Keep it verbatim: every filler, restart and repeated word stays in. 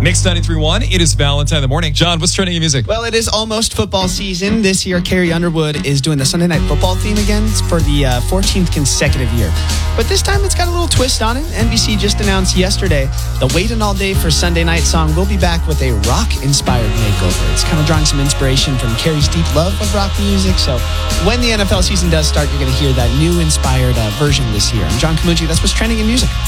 Mix ninety-three point one, it is Valentine in the morning. John, what's trending in music? Well, it is almost football season. This year, Carrie Underwood is doing the Sunday Night Football theme again for the uh, fourteenth consecutive year. But this time, it's got a little twist on it. N B C just announced yesterday the Waitin' All Day for Sunday Night song will be back with a rock-inspired makeover. It's kind of drawing some inspiration from Carrie's deep love of rock music. So when the N F L season does start, you're going to hear that new inspired uh, version this year. I'm John Camucci. That's what's trending in music.